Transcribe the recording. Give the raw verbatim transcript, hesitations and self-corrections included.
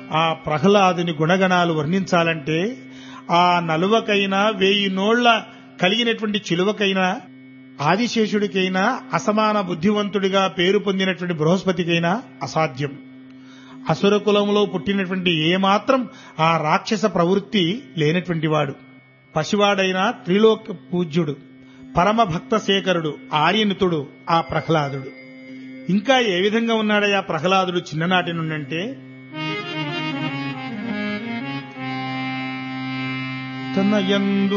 ఆ ప్రహ్లాదుని గుణగణాలు వర్ణించాలంటే ఆ నలువకైనా వేయి నోళ్ల కలిగినటువంటి చిలువకైనా ఆదిశేషుడికైనా అసమాన బుద్ధివంతుడిగా పేరు పొందినటువంటి బృహస్పతికైనా అసాధ్యం. అసుర కులంలో పుట్టినటువంటి ఏమాత్రం ఆ రాక్షస ప్రవృత్తి లేనటువంటి వాడు. పసివాడైన త్రిలోక పూజ్యుడు, పరమ భక్త శేఖరుడు, ఆర్యనుతుడు ఆ ప్రహ్లాదుడు. ఇంకా ఏ విధంగా ఉన్నాడయ్యా ప్రహ్లాదుడు చిన్ననాటి నుండంటే, తన యందు